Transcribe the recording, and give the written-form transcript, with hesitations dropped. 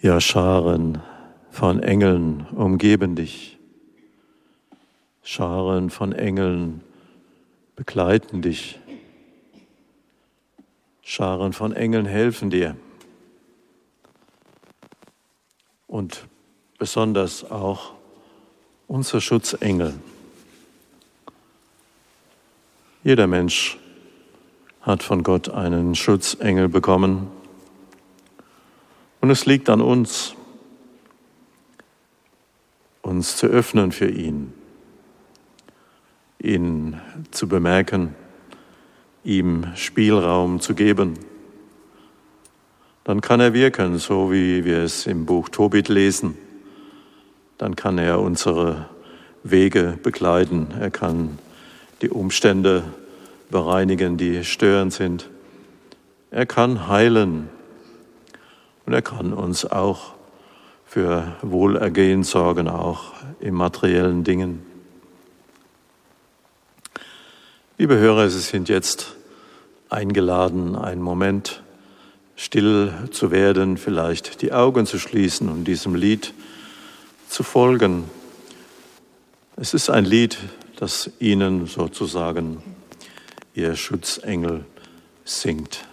Ja, Scharen von Engeln umgeben dich. Scharen von Engeln begleiten dich. Scharen von Engeln helfen dir. Und besonders auch unser Schutzengel. Jeder Mensch hat von Gott einen Schutzengel bekommen. Und es liegt an uns, uns zu öffnen für ihn, ihn zu bemerken, ihm Spielraum zu geben. Dann kann er wirken, so wie wir es im Buch Tobit lesen. Dann kann er unsere Wege begleiten. Er kann die Umstände bereinigen, die störend sind. Er kann heilen. Und er kann uns auch für Wohlergehen sorgen, auch in materiellen Dingen. Liebe Hörer, Sie sind jetzt eingeladen, einen Moment still zu werden, vielleicht die Augen zu schließen und diesem Lied zu folgen. Es ist ein Lied, das Ihnen sozusagen Ihr Schutzengel singt.